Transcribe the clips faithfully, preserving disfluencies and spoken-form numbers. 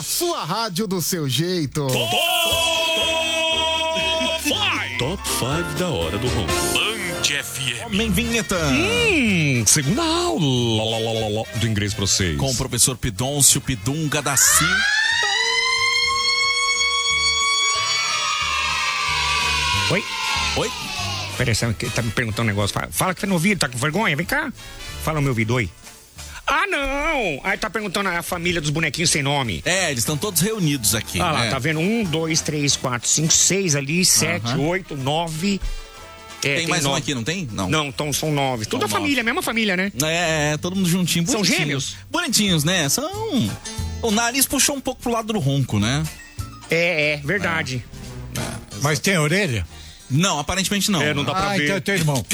sua rádio do seu jeito. Top cinco. Top cinco da hora do ronco. Band F M. Homem Vinheta. Hum, segunda aula do inglês pra vocês. Com o professor Pidôncio Pidunga da Silva. Oi? Oi? Peraí, você tá me perguntando um negócio. Fala, fala que tá no ouvido, tá com vergonha? Vem cá. Fala no meu ouvido, oi. Ah, não! Aí tá perguntando a família dos bonequinhos sem nome. É, eles estão todos reunidos aqui. Ah lá, né? tá vendo? Um, dois, três, quatro, cinco, seis ali, sete, Aham. oito, nove. É, Tem mais nove. um aqui, não tem? Não. Não, então são nove. Toda a nove. família, mesma família, né? É, é, todo mundo juntinho. São Bonitinhos. gêmeos? Bonitinhos, né? São... O nariz puxou um pouco pro lado do ronco, né? É, é, verdade. Mas tem orelha? Não, aparentemente não. É, não dá pra Ah, ver. então é teu irmão.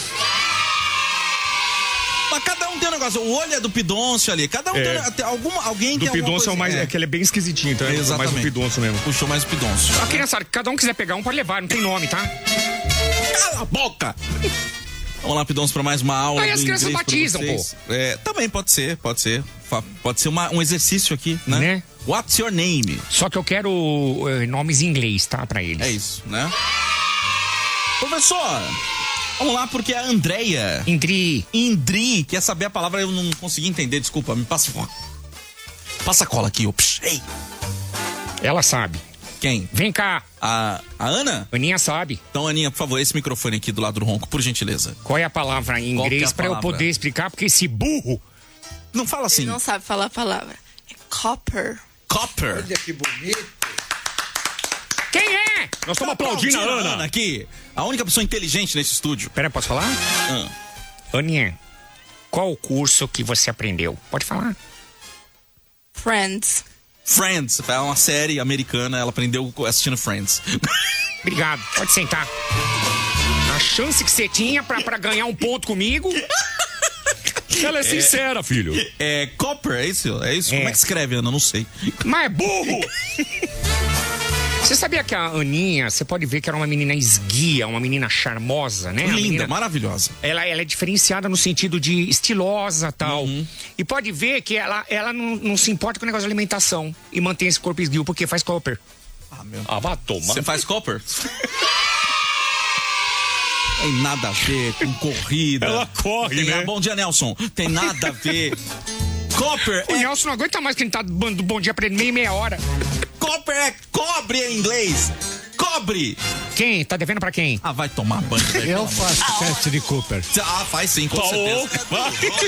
Mas cada um tem um negócio. O olho é do Pidôncio ali. Cada um É. tem, tem alguma, alguém Do tem alguma Pidonço é o coisa- mais. É. que ele é bem esquisitinho, então é mais Exatamente. do Pidonço mesmo. Puxou mais o Pidôncio. A criançada, cada um quiser pegar um, pode levar, não tem nome, tá? Cala a boca! Vamos lá, Pidôncio, para mais uma aula. Aí as do crianças inglês pra batizam, vocês. É, também pode ser, pode ser. Fa- Pode ser uma- um exercício aqui, né? Né? What's your name? Só que eu quero eh, nomes em inglês, tá? Pra eles. É isso, né? Professor, vamos lá, porque a Andrea Indri. Indri quer saber a palavra, eu não consegui entender, desculpa, me passa. Passa a cola aqui, ó. Psh, ei. Ela sabe. Quem? Vem cá. A, a Ana? Aninha sabe. Então, Aninha, por favor, esse microfone aqui do lado do ronco, por gentileza. Qual é a palavra em Qual que é inglês a pra eu palavra? poder explicar? Porque esse burro. Não fala assim. Ele não sabe falar a palavra. É copper. Copper. Olha que bonito. Quem é? Nós estamos aplaudindo a Ana. aqui. A única pessoa inteligente nesse estúdio. Pera, posso falar? Ah. Aninha, qual o curso que você aprendeu? Pode falar. Friends. Friends, é uma série americana, ela aprendeu assistindo Friends. Obrigado. Pode sentar. A chance que você tinha pra, pra ganhar um ponto comigo. Ela é sincera, filho. É Copper, é isso? É isso? É. Como é que escreve, Ana? Não sei. Mas é burro! Você sabia que a Aninha, você pode ver que era uma menina esguia, uma menina charmosa, né? A Linda, menina, maravilhosa. ela, ela é diferenciada no sentido de estilosa e tal. Uhum. E pode ver que ela, ela não, não se importa com o negócio de alimentação e mantém esse corpo esguio porque faz copper. Ah, meu. Ah, vá tomar. Você faz Copper? Tem nada a ver com corrida. Ela corre, Tem- né? Bom dia, Nelson. Tem nada a ver. Copper O é, Nelson não aguenta mais que ele tá dando bom dia pra ele meia meia hora. Copper é cobre em inglês. Cobre. Quem? Tá devendo pra quem? Ah, vai tomar banho, velho. Eu faço teste de Cooper. Ah, faz sim, com Tá certeza. louco.